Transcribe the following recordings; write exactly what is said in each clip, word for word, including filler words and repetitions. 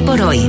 por hoy.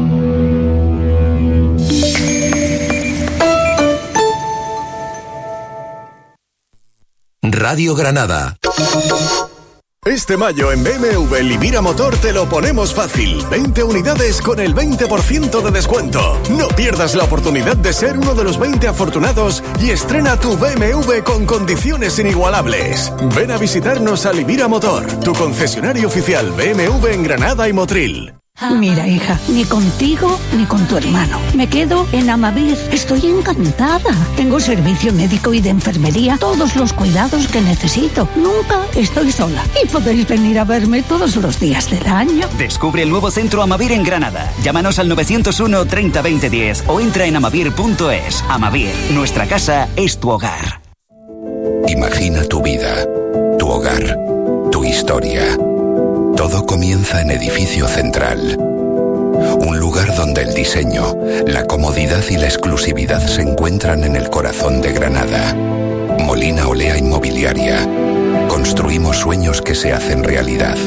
Radio Granada. Este mayo en B M W Livira Motor te lo ponemos fácil. veinte unidades con el veinte por ciento de descuento. No pierdas la oportunidad de ser uno de los veinte afortunados y estrena tu B M W con condiciones inigualables. Ven a visitarnos a Livira Motor, tu concesionario oficial B M W en Granada y Motril. Mira, hija, ni contigo ni con tu hermano. Me quedo en Amavir. Estoy encantada. Tengo servicio médico y de enfermería, todos los cuidados que necesito. Nunca estoy sola. Y podéis venir a verme todos los días del año. Descubre el nuevo centro Amavir en Granada. Llámanos al novecientos uno treinta veinte diez o entra en amavir punto es. Amavir, nuestra casa es tu hogar. Imagina tu vida, tu hogar, tu historia. Todo comienza en Edificio Central. Un lugar donde el diseño, la comodidad y la exclusividad se encuentran en el corazón de Granada. Molina Olea Inmobiliaria. Construimos sueños que se hacen realidad.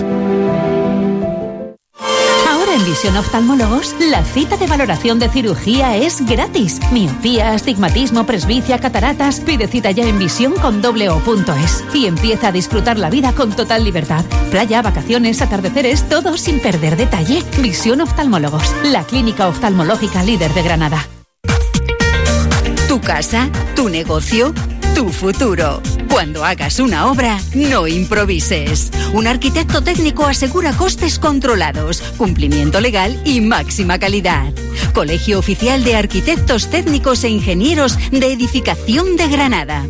En Visión Oftalmólogos, la cita de valoración de cirugía es gratis. Miopía, astigmatismo, presbicia, cataratas. Pide cita ya en visión con doble o punto es y empieza a disfrutar la vida con total libertad. Playa, vacaciones, atardeceres, todo sin perder detalle. Visión Oftalmólogos, la clínica oftalmológica líder de Granada. Tu casa, tu negocio, tu futuro. Cuando hagas una obra, no improvises. Un arquitecto técnico asegura costes controlados, cumplimiento legal y máxima calidad. Colegio Oficial de Arquitectos Técnicos e Ingenieros de Edificación de Granada.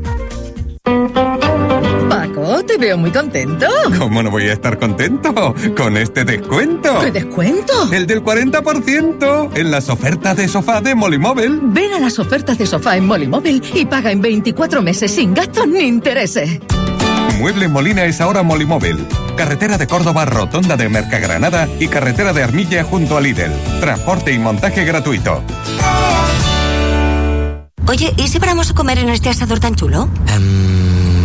Paco, te veo muy contento. ¿Cómo no voy a estar contento con este descuento? ¿Qué descuento? El del cuarenta por ciento en las ofertas de sofá de Molimóvil. Ven a las ofertas de sofá en Molimóvil y paga en veinticuatro meses sin gastos ni intereses. Mueble Molina es ahora Molimóvil. Carretera de Córdoba, rotonda de Mercagranada y carretera de Armilla junto a Lidl. Transporte y montaje gratuito. Oye, ¿y si paramos a comer en este asador tan chulo? Um...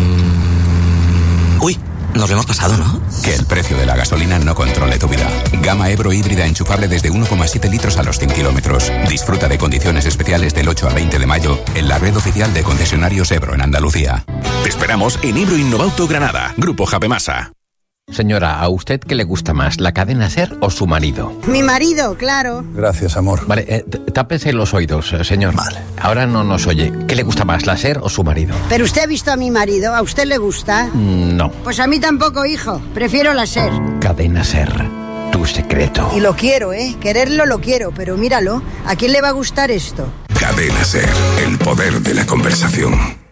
Uy, nos lo hemos pasado, ¿no? Que el precio de la gasolina no controle tu vida. Gama Ebro híbrida enchufable desde uno coma siete litros a los cien kilómetros. Disfruta de condiciones especiales del ocho al veinte de mayo en la red oficial de concesionarios Ebro en Andalucía. Te esperamos en Ebro Innovauto Granada, Grupo Japemasa. Señora, ¿a usted qué le gusta más, la cadena SER o su marido? Mi marido, claro. Gracias, amor. Vale, eh, tápese los oídos, señor. Vale. Ahora no nos oye. ¿Qué le gusta más, la SER o su marido? ¿Pero usted ha visto a mi marido? ¿A usted le gusta? Mm, no. Pues a mí tampoco, hijo. Prefiero la SER. Cadena SER, tu secreto. Y lo quiero, ¿eh? Quererlo lo quiero, pero míralo. ¿A quién le va a gustar esto? Cadena SER, el poder de la conversación.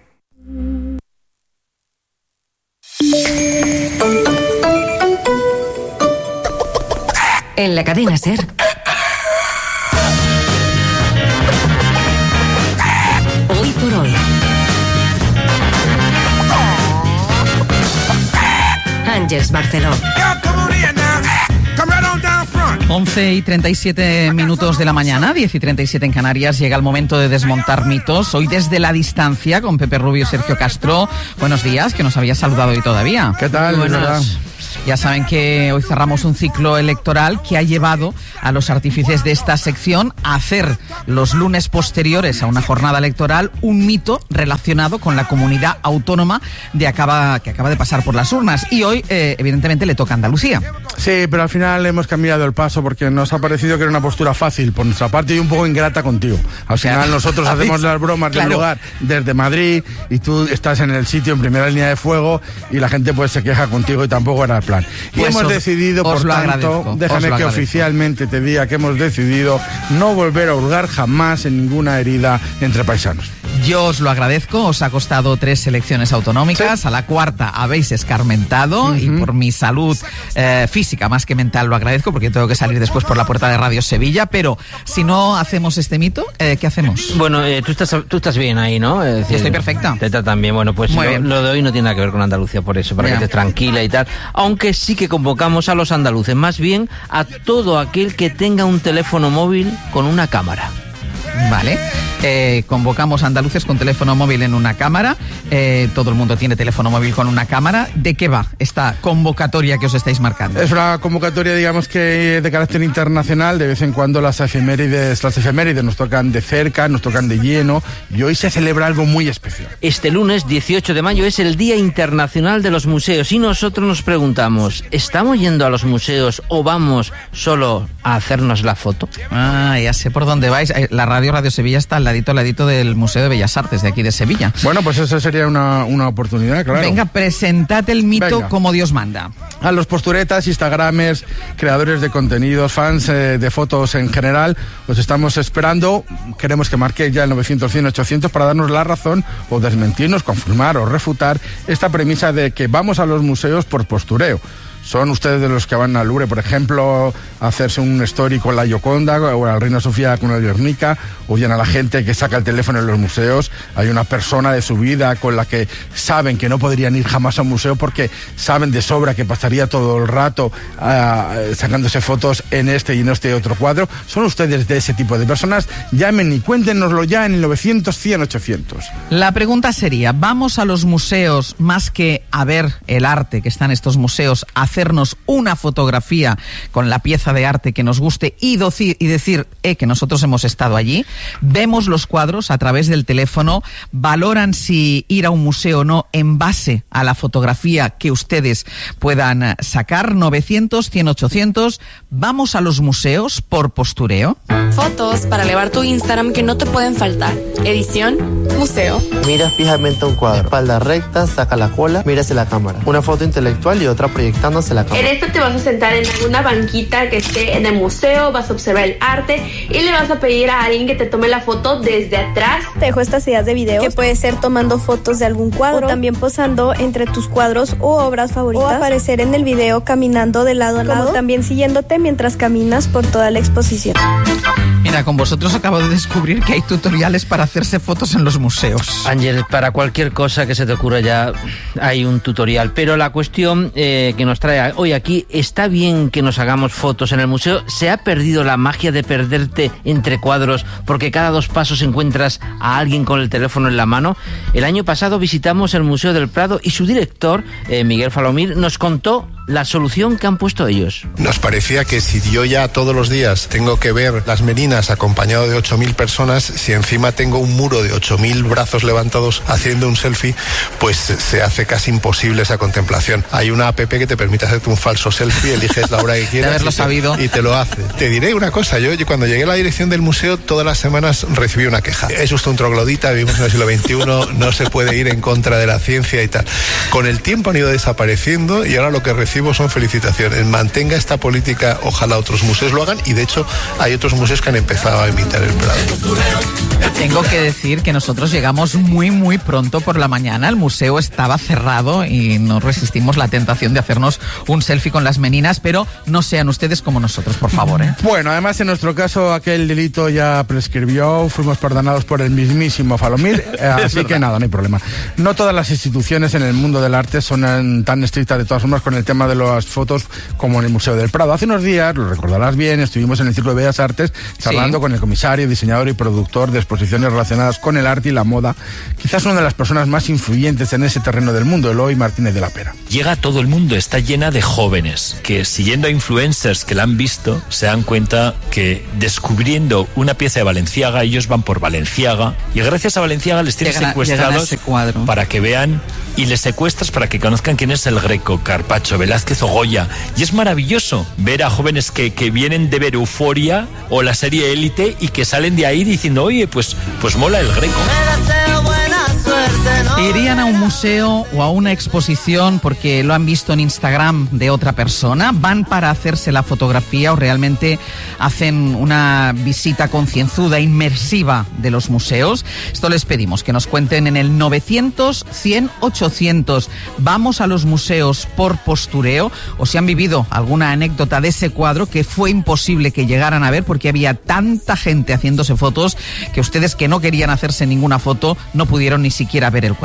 En la cadena SER. Hoy por hoy. Ángeles Barceló. once y treinta y siete minutos de la mañana, diez y treinta y siete en Canarias. Llega el momento de desmontar mitos. Hoy desde la distancia con Pepe Rubio y Sergio Castro. Buenos días, que nos había saludado hoy todavía. ¿Qué tal? Buenos. Ya saben que hoy cerramos un ciclo electoral que ha llevado a los artífices de esta sección a hacer los lunes posteriores a una jornada electoral un mito relacionado con la comunidad autónoma de acaba, que acaba de pasar por las urnas. Y hoy, eh, evidentemente, le toca a Andalucía. Sí, pero al final hemos cambiado el paso porque nos ha parecido que era una postura fácil por nuestra parte y un poco ingrata contigo. Al final claro. nosotros hacemos las bromas claro. del lugar desde Madrid y tú estás en el sitio en primera línea de fuego y la gente pues se queja contigo y tampoco era el plan. Y pues hemos os, decidido, os por tanto, agradezco, déjame que oficialmente te diga que hemos decidido no volver a hurgar jamás en ninguna herida entre paisanos. Yo os lo agradezco, os ha costado tres elecciones autonómicas, sí. a la cuarta habéis escarmentado uh-huh. y por mi salud eh, física más que mental lo agradezco porque tengo que salir después por la puerta de Radio Sevilla, pero si no hacemos este mito, eh, ¿qué hacemos? Bueno, eh, tú estás tú estás bien ahí, ¿no? Es decir, estoy perfecta. Te tratan bien, bueno, pues lo, lo de hoy no tiene nada que ver con Andalucía por eso, para yeah. que estés tranquila y tal, aunque sí que convocamos a los andaluces, más bien a todo aquel que tenga un teléfono móvil con una cámara. Vale. Eh, convocamos a andaluces con teléfono móvil en una cámara. Eh, todo el mundo tiene teléfono móvil con una cámara. ¿De qué va esta convocatoria que os estáis marcando? Es una convocatoria, digamos que de carácter internacional. De vez en cuando las efemérides, las efemérides nos tocan de cerca, nos tocan de lleno, y hoy se celebra algo muy especial. Este lunes dieciocho de mayo es el Día Internacional de los Museos y nosotros nos preguntamos, ¿estamos yendo a los museos o vamos solo a hacernos la foto? Ah, ya sé por dónde vais. La radio Radio Sevilla está al ladito, al ladito del Museo de Bellas Artes de aquí de Sevilla. Bueno, pues eso sería una, una oportunidad, claro. Venga, presentad el mito Venga. como Dios manda. A los posturetas, instagramers, creadores de contenidos, fans eh, de fotos en general, os estamos esperando. Queremos que marquéis ya el novecientos, cien, ochocientos para darnos la razón o desmentirnos, confirmar o refutar esta premisa de que vamos a los museos por postureo. ¿Son ustedes de los que van al Louvre, por ejemplo, a hacerse un story con la Gioconda o a la Reina Sofía con el Guernica? ¿O bien a la gente que saca el teléfono en los museos? Hay una persona de su vida con la que saben que no podrían ir jamás a un museo porque saben de sobra que pasaría todo el rato uh, sacándose fotos en este y en este otro cuadro. ¿Son ustedes de ese tipo de personas? Llamen y cuéntenoslo ya en el novecientos, cien, ochocientos. La pregunta sería, ¿vamos a los museos más que a ver el arte que está en estos museos, a hacernos una fotografía con la pieza de arte que nos guste y, doci- y decir eh, que nosotros hemos estado allí? Vemos los cuadros a través del teléfono, valoran si ir a un museo o no en base a la fotografía que ustedes puedan sacar. Novecientos, cien, ochocientos. ¿Vamos a los museos por postureo? Fotos para elevar tu Instagram que no te pueden faltar. Edición, museo. Mira fijamente un cuadro, espalda recta, saca la cola, mira hacia la cámara. Una foto intelectual y otra proyectando hacia la cámara. En esta te vas a sentar en alguna banquita que esté en el museo, vas a observar el arte y le vas a pedir a alguien que te tome la foto desde atrás. Te dejo estas ideas de video que puede ser tomando fotos de algún cuadro o también posando entre tus cuadros o obras favoritas, o aparecer en el video caminando de lado a lado, como también siguiéndote mientras caminas por toda la exposición. Mira, con vosotros acabo de descubrir que hay tutoriales para hacerse fotos en los museos. Ángel, para cualquier cosa que se te ocurra ya hay un tutorial, pero la cuestión eh, que nos trae hoy aquí, ¿está bien que nos hagamos fotos en el museo? ¿Se ha perdido la magia de perderte entre cuadros porque cada dos pasos encuentras a alguien con el teléfono en la mano? El año pasado visitamos el Museo del Prado y su director, eh, Miguel Falomir, nos contó la solución que han puesto ellos. Nos parecía que si yo ya todos los días tengo que ver las Meninas acompañado de ocho mil personas, si encima tengo un muro de ocho mil brazos levantados haciendo un selfie, pues se hace casi imposible esa contemplación. Hay una app que te permite hacerte un falso selfie, eliges la hora que quieras haberlo y, te, sabido. y te lo hace. Te diré una cosa, yo, yo cuando llegué a la dirección del museo todas las semanas recibí una queja. Es usted un troglodita, vivimos en el siglo veintiuno, no se puede ir en contra de la ciencia y tal. Con el tiempo han ido desapareciendo y ahora lo que recibo son felicitaciones. Mantenga esta política, ojalá otros museos lo hagan, y de hecho hay otros museos que han empezado a imitar el Prado. Tengo que decir que nosotros llegamos muy muy pronto por la mañana, el museo estaba cerrado y no resistimos la tentación de hacernos un selfie con las Meninas, pero no sean ustedes como nosotros, por favor, ¿eh? Bueno, además en nuestro caso aquel delito ya prescribió, fuimos perdonados por el mismísimo Falomir, así que nada, no hay problema. No todas las instituciones en el mundo del arte son tan estrictas de todas formas con el tema de las fotos como en el Museo del Prado. Hace unos días, lo recordarás bien, estuvimos en el Círculo de Bellas Artes charlando sí. con el comisario, diseñador y productor de exposiciones relacionadas con el arte y la moda, quizás una de las personas más influyentes en ese terreno del mundo, Eloy Martínez de la Pera. Llega a todo el mundo, está llena de jóvenes que, siguiendo a influencers que la han visto, se dan cuenta que descubriendo una pieza de Balenciaga, ellos van por Balenciaga y gracias a Balenciaga les tienen llegan, secuestrados llegan para que vean, y les secuestras para que conozcan quién es el Greco, Carpaccio, Velázquez o Goya. Y es maravilloso ver a jóvenes que, que vienen de ver Euforia o la serie Élite y que salen de ahí diciendo, oye, pues, pues mola el Greco. ¿Irían a un museo o a una exposición porque lo han visto en Instagram de otra persona? ¿Van para hacerse la fotografía o realmente hacen una visita concienzuda, inmersiva de los museos? Esto les pedimos que nos cuenten en el novecientos, cien, ochocientos. ¿Vamos a los museos por postureo? ¿O si han vivido alguna anécdota de ese cuadro que fue imposible que llegaran a ver porque había tanta gente haciéndose fotos que ustedes, que no querían hacerse ninguna foto, no pudieron ni siquiera ver el cuadro?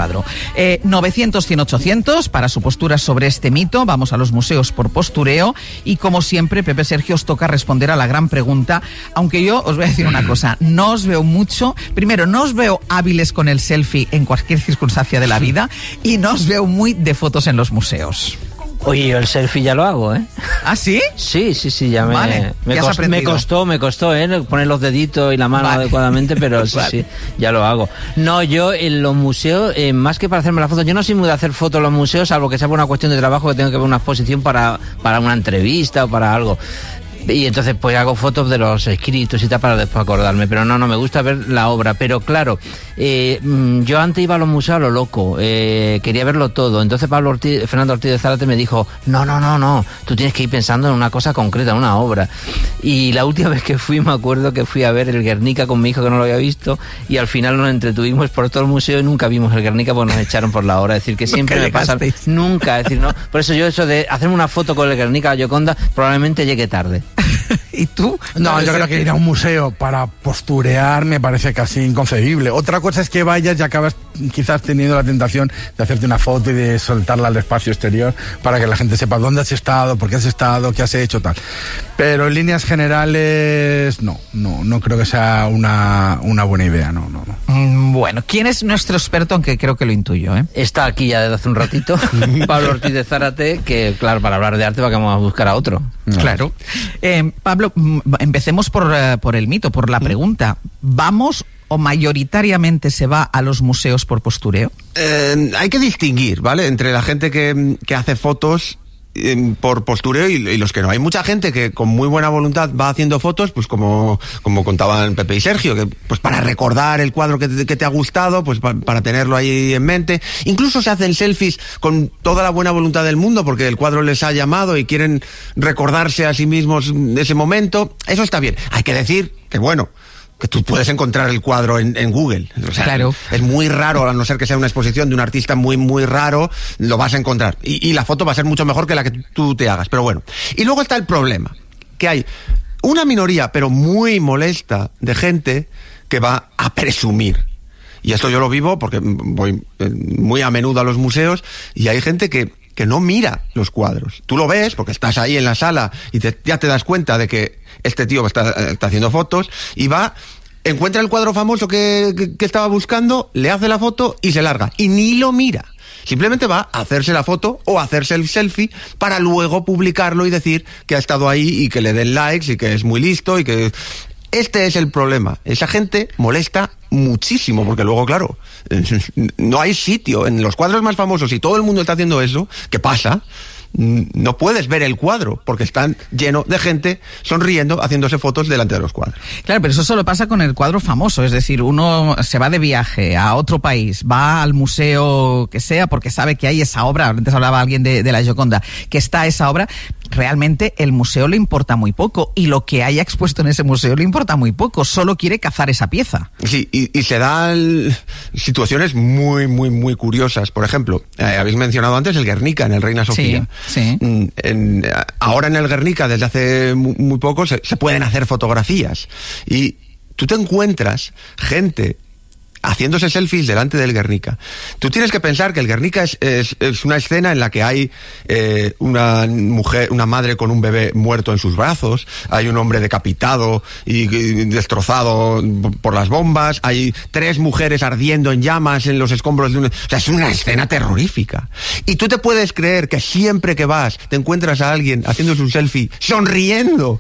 cuadro. Eh, novecientos, cien, ochocientos para su postura sobre este mito. Vamos a los museos por postureo y como siempre, Pepe Sergio, os toca responder a la gran pregunta, aunque yo os voy a decir una cosa, no os veo mucho, primero, no os veo hábiles con el selfie en cualquier circunstancia de la vida y no os veo muy de fotos en los museos. Oye, el selfie ya lo hago, ¿eh? ¿Ah, sí? Sí, sí, sí, ya me, vale. me, cost, me costó, me costó, ¿eh? Poner los deditos y la mano vale. adecuadamente, pero sí, vale. sí, ya lo hago. No, yo en los museos, eh, más que para hacerme la foto, yo no soy muy de hacer fotos en los museos, salvo que sea por una cuestión de trabajo, que tengo que ver una exposición para, para una entrevista o para algo. Y entonces pues hago fotos de los escritos y tal para después acordarme, pero no, no, me gusta ver la obra, pero claro, eh, yo antes iba a los museos a lo loco, eh, quería verlo todo, entonces Pablo Ortiz, Fernando Ortiz de Zárate me dijo, no, no, no, no, tú tienes que ir pensando en una cosa concreta, en una obra, y la última vez que fui me acuerdo que fui a ver el Guernica con mi hijo que no lo había visto, y al final nos entretuvimos por todo el museo y nunca vimos el Guernica porque nos echaron por la hora, es decir, que siempre me pasa, nunca, es decir, no, por eso yo eso de hacerme una foto con el Guernica a Gioconda probablemente llegue tarde. ¿Y tú? No, yo creo que ir a un museo para posturear me parece casi inconcebible. Otra cosa es que vayas y acabas quizás teniendo la tentación de hacerte una foto y de soltarla al espacio exterior para que la gente sepa dónde has estado, por qué has estado, qué has hecho, tal. Pero en líneas generales, no, no, no creo que sea una, una buena idea, no, no, no. Mm, bueno, ¿quién es nuestro experto? Aunque creo que lo intuyo, ¿eh? Está aquí ya desde hace un ratito, Pablo Ortiz de Zárate, que claro, para hablar de arte vamos a buscar a otro. No. Claro. Eh, Pablo, empecemos por, uh, por el mito, por la pregunta. ¿Vamos o mayoritariamente se va a los museos por postureo? Eh, hay que distinguir, ¿vale? Entre la gente que, que hace fotos eh, por postureo y, y los que no. Hay mucha gente que con muy buena voluntad va haciendo fotos, pues como, como contaban Pepe y Sergio, que pues para recordar el cuadro que te, que te ha gustado, pues pa, para tenerlo ahí en mente. Incluso se hacen selfies con toda la buena voluntad del mundo porque el cuadro les ha llamado y quieren recordarse a sí mismos de ese momento. Eso está bien. Hay que decir que bueno, que tú puedes encontrar el cuadro en, en Google. O sea, claro. Es muy raro, a no ser que sea una exposición de un artista muy, muy raro, lo vas a encontrar. Y, y la foto va a ser mucho mejor que la que tú te hagas, pero bueno. Y luego está el problema, que hay una minoría, pero muy molesta, de gente que va a presumir. Y esto yo lo vivo porque voy muy a menudo a los museos y hay gente que, que no mira los cuadros. Tú lo ves porque estás ahí en la sala y te, ya te das cuenta de que este tío está, está haciendo fotos y va, encuentra el cuadro famoso que, que, que estaba buscando, le hace la foto y se larga. Y ni lo mira. Simplemente va a hacerse la foto o a hacerse el selfie para luego publicarlo y decir que ha estado ahí y que le den likes y que es muy listo y que... Este es el problema. Esa gente molesta muchísimo porque luego, claro, no hay sitio. En los cuadros más famosos, y todo el mundo está haciendo eso, ¿qué pasa? No puedes ver el cuadro porque están lleno de gente sonriendo, haciéndose fotos delante de los cuadros. Claro, pero eso solo pasa con el cuadro famoso, es decir, uno se va de viaje a otro país, va al museo que sea porque sabe que hay esa obra, antes hablaba alguien de, de la Gioconda, que está esa obra, realmente el museo le importa muy poco y lo que haya expuesto en ese museo le importa muy poco, solo quiere cazar esa pieza. Sí, y, y se dan situaciones muy, muy, muy curiosas. Por ejemplo, eh, habéis mencionado antes el Guernica en el Reina Sofía. Sí. Sí. En, ahora en el Guernica, desde hace muy, muy poco, se, se pueden hacer fotografías. Y tú te encuentras gente haciéndose selfies delante del Guernica. Tú tienes que pensar que el Guernica es, es, es una escena en la que hay eh, una mujer, una madre con un bebé muerto en sus brazos, hay un hombre decapitado y, y destrozado por las bombas, hay tres mujeres ardiendo en llamas en los escombros de un... O sea, es una escena terrorífica. Y tú te puedes creer que siempre que vas te encuentras a alguien haciéndose un selfie sonriendo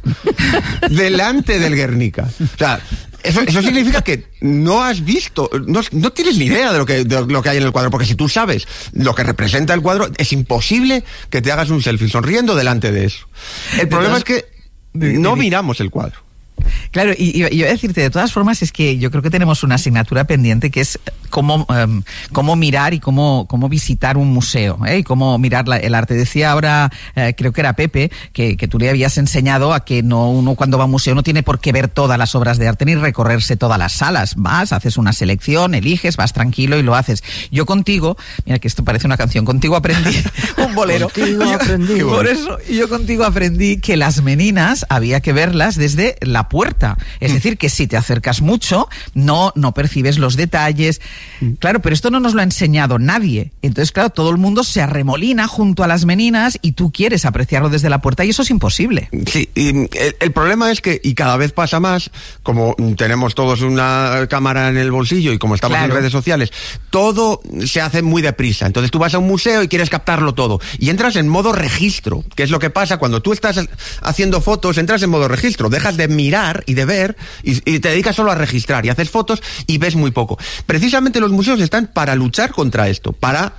delante del Guernica. O sea, Eso, eso significa que no has visto, no, no tienes ni idea de lo, que, de lo que hay en el cuadro, porque si tú sabes lo que representa el cuadro, es imposible que te hagas un selfie sonriendo delante de eso. El problema Entonces, es que no miramos el cuadro. Claro, y, y, y voy a decirte, de todas formas, es que yo creo que tenemos una asignatura pendiente que es cómo, um, cómo mirar y cómo, cómo visitar un museo, ¿eh? Y cómo mirar la, el arte. Decía ahora, eh, creo que era Pepe, que, que tú le habías enseñado a que no uno cuando va a un museo no tiene por qué ver todas las obras de arte ni recorrerse todas las salas. Vas, haces una selección, eliges, vas tranquilo y lo haces. Yo contigo, mira que esto parece una canción, contigo aprendí un bolero. Contigo yo, aprendí. Por eso yo contigo aprendí que las meninas había que verlas desde la puerta. puerta. Es decir, que si te acercas mucho, no, no percibes los detalles. Claro, pero esto no nos lo ha enseñado nadie. Entonces, claro, todo el mundo se arremolina junto a las meninas y tú quieres apreciarlo desde la puerta y eso es imposible. Sí, y el, el problema es que, y cada vez pasa más, como tenemos todos una cámara en el bolsillo y como estamos claro. en redes sociales, todo se hace muy deprisa. Entonces tú vas a un museo y quieres captarlo todo. Y entras en modo registro, que es lo que pasa cuando tú estás haciendo fotos, entras en modo registro, dejas de mirar y de ver y, y te dedicas solo a registrar y haces fotos y ves muy poco. Precisamente los museos están para luchar contra esto, para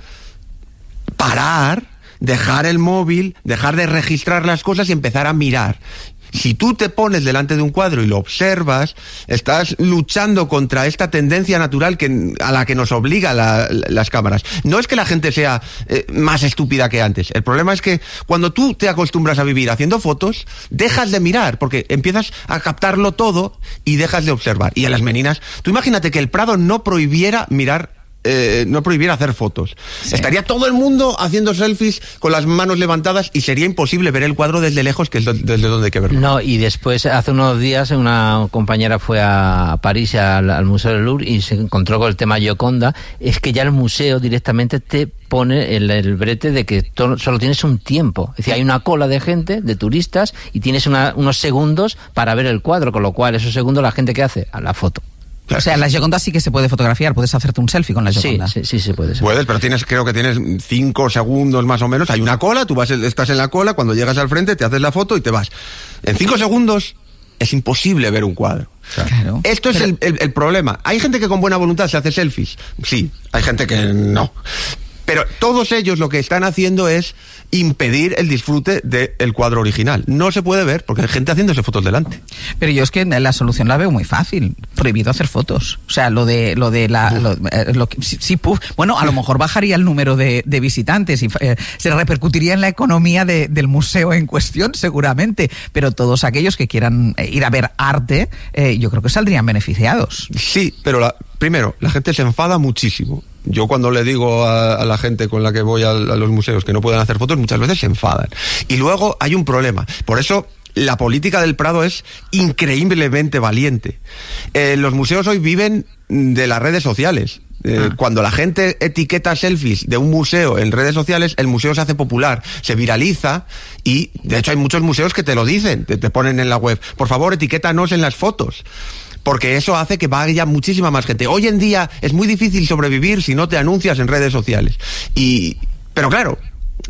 parar, dejar el móvil, dejar de registrar las cosas y empezar a mirar. Si tú te pones delante de un cuadro y lo observas, estás luchando contra esta tendencia natural que, a la que nos obliga la, la, las cámaras. No es que la gente sea eh, más estúpida que antes. El problema es que cuando tú te acostumbras a vivir haciendo fotos, dejas de mirar, porque empiezas a captarlo todo y dejas de observar. Y a las meninas, tú imagínate que el Prado no prohibiera mirar Eh, no prohibiera hacer fotos. Sí. Estaría todo el mundo haciendo selfies con las manos levantadas y sería imposible ver el cuadro desde lejos, que es do- desde donde hay que verlo. No, y después, hace unos días, una compañera fue a París, al, al Museo del Louvre, y se encontró con el tema Gioconda. Es que ya el museo directamente te pone el, el brete de que to- solo tienes un tiempo. Es decir, hay una cola de gente, de turistas, y tienes una, unos segundos para ver el cuadro, con lo cual esos segundos la gente, ¿qué hace? A la foto. O sea, la Gioconda sí que se puede fotografiar, puedes hacerte un selfie con la Gioconda. Sí, sí, sí, sí puedes. Puedes, pero tienes, creo que tienes cinco segundos más o menos, hay una cola, tú vas, estás en la cola, cuando llegas al frente te haces la foto y te vas. En cinco segundos es imposible ver un cuadro. Claro. Esto es pero... el, el, el problema. Hay gente que con buena voluntad se hace selfies, sí, hay gente que no. Pero todos ellos lo que están haciendo es impedir el disfrute del cuadro original. No se puede ver porque hay gente haciéndose fotos delante. Pero yo es que la solución la veo muy fácil. Prohibido hacer fotos. O sea, lo de lo de la... Lo, eh, lo, sí, sí, puf. Bueno, a lo mejor bajaría el número de, de visitantes y eh, se repercutiría en la economía de, del museo en cuestión, seguramente. Pero todos aquellos que quieran ir a ver arte, eh, yo creo que saldrían beneficiados. Sí, pero la, primero, la gente se enfada muchísimo. Yo cuando le digo a, a la gente con la que voy a, a los museos que no pueden hacer fotos, muchas veces se enfadan. Y luego hay un problema. Por eso la política del Prado es increíblemente valiente. Eh, los museos hoy viven de las redes sociales. Eh, ah. Cuando la gente etiqueta selfies de un museo en redes sociales, el museo se hace popular, se viraliza y de hecho hay muchos museos que te lo dicen, te, te ponen en la web, por favor etiquétanos en las fotos. Porque eso hace que vaya muchísima más gente. Hoy en día es muy difícil sobrevivir si no te anuncias en redes sociales. Y, pero claro,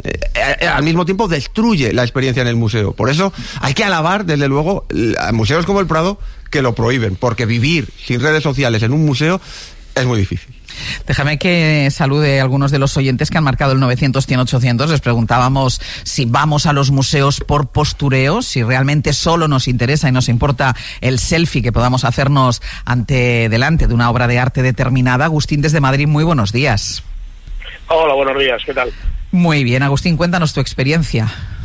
eh, al mismo tiempo destruye la experiencia en el museo. Por eso hay que alabar, desde luego, a museos como el Prado que lo prohíben. Porque vivir sin redes sociales en un museo es muy difícil. Déjame que salude a algunos de los oyentes que han marcado el novecientos, cien, ochocientos. Les preguntábamos si vamos a los museos por postureo, si realmente solo nos interesa y nos importa el selfie que podamos hacernos ante delante de una obra de arte determinada. Agustín desde Madrid, muy buenos días. Hola, buenos días, ¿qué tal? Muy bien, Agustín, cuéntanos tu experiencia.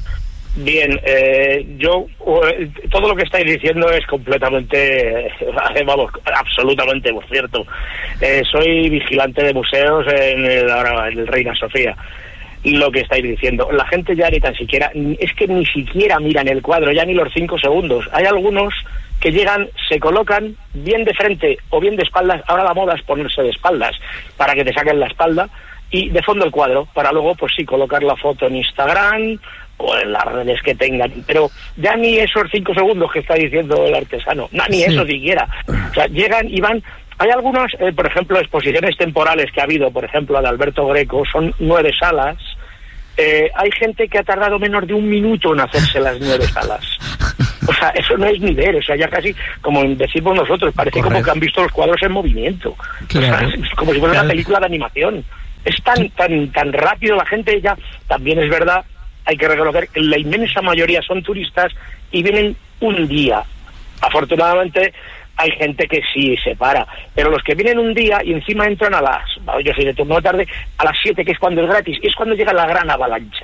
Bien, eh, yo, eh, todo lo que estáis diciendo es completamente, eh, vamos, absolutamente cierto. Eh, soy vigilante de museos en el, ahora, en el Reina Sofía. Lo que estáis diciendo, la gente ya ni tan siquiera, es que ni siquiera miran el cuadro, ya ni los cinco segundos. Hay algunos que llegan, se colocan bien de frente o bien de espaldas. Ahora la moda es ponerse de espaldas para que te saquen la espalda y de fondo el cuadro, para luego, pues sí, colocar la foto en Instagram o en las redes que tengan, pero ya ni esos cinco segundos que está diciendo el artesano, no, ni sí. Eso siquiera. O sea, llegan y van. Hay algunos, eh, por ejemplo, exposiciones temporales que ha habido, por ejemplo, la de Alberto Greco, son nueve salas. Eh, hay gente que ha tardado menos de un minuto en hacerse las nueve salas. O sea, eso no es ni ver, o sea, ya casi, como decimos nosotros, parece Correcto. Como que han visto los cuadros en movimiento. Claro. O sea, es como si fuera claro. Una película de animación. Es tan, tan, tan rápido la gente ya, también es verdad, hay que reconocer que la inmensa mayoría son turistas y vienen un día. Afortunadamente hay gente que sí se para, pero los que vienen un día y encima entran a las, yo soy de turno de tarde, a las siete, que es cuando es gratis, y es cuando llega la gran avalancha.